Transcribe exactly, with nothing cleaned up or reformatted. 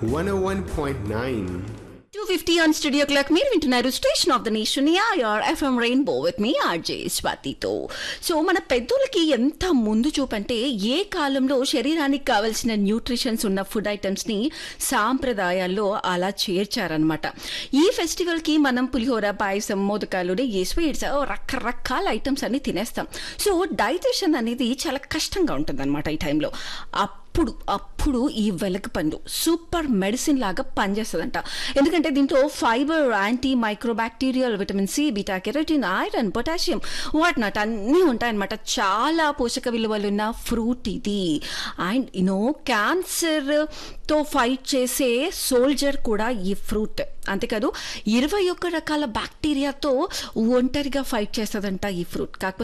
one oh one point nine. two fifty on Studio Clock. మీరు వింటున్నారు station of the nation యార్ FM rainbow with me RJ స్వాతితో. So మన పెద్దోళ్ళకి ఎంత ముందు చూపంటే ఏ కాలంలో శరీరానికి కావాల్సిన న్యూట్రిషన్స్ ఉన్న ఫుడ్ ఐటమ్స్ని సాంప్రదాయాల్లో అలా చేర్చారనమాట. ఈ ఫెస్టివల్కి మనం పులిహోర, పాయసం, మోదకాలు, నెయ్యి, స్వీట్స్, రకరకాల ఐటమ్స్ అన్ని తినేస్తాం. సో డైజెషన్ అనేది చాలా కష్టంగా ఉంటుందన్నమాట ఈ టైంలో. అప్పుడు అప్పుడు ఈ వెలగపండు సూపర్ మెడిసిన్ లాగా పనిచేస్తుందంట. ఎందుకంటే దీంట్లో fibre, anti మైక్రోబాక్టీరియల్, vitamin C, beta carotene, iron, potassium, what not అన్నీ ఉంటాయన్నమాట. చాలా పోషక విలువలున్న ఫ్రూట్ ఇది. అండ్ యూనో క్యాన్సర్తో ఫైట్ చేసే సోల్జర్ కూడా ఈ ఫ్రూట్. అంతేకాదు ఇరవై ఒక్క రకాల బ్యాక్టీరియాతో ఒంటరిగా ఫైట్ చేస్తుందంట ఈ ఫ్రూట్. కాకపోతే